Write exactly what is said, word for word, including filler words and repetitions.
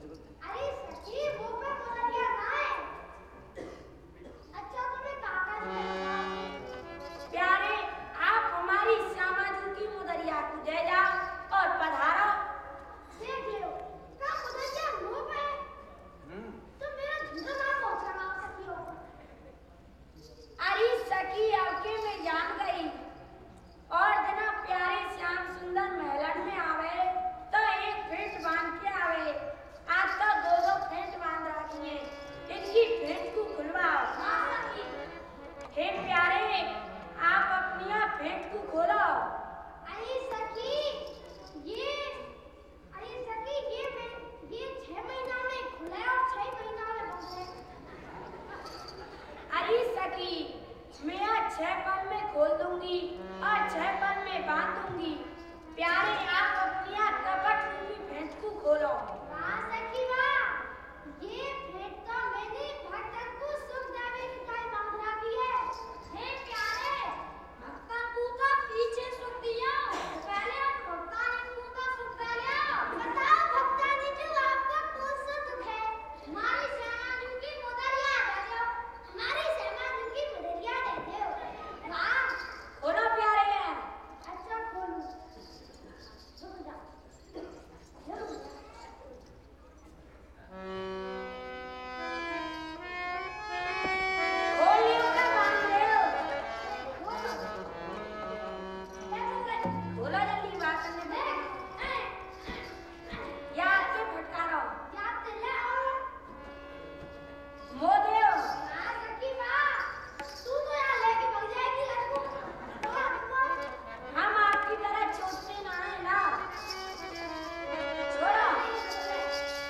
अरे सखी वो पे मुदरिया कहाँ है? अच्छा तुम्हें काका जी प्यारे आप हमारी श्यामाजू की मुदरिया को ले जाओ और पधारो। देख लो का मुदरिया मुंह पे तो मेरा झूठा नाम पहुंच रहा सखियों को। अरे सखी आपके में जान गई और जना प्यारे श्याम सुंदर महलन में आवे तो एक फेंट बांध के आवे। आज तो दो दो फेंट बांध रखी है, इनकी फेंट को खुलवाओ। हे प्यारे आप अपनी फेंट को खोलो। अरे सखी ये अरे सखी ये मैं ये छह महीना में खुला और छह महीना में बंद है। अरे सखी मैं आज छह पल में खोल दूंगी और छह पल में बांध दूंगी। प्यारे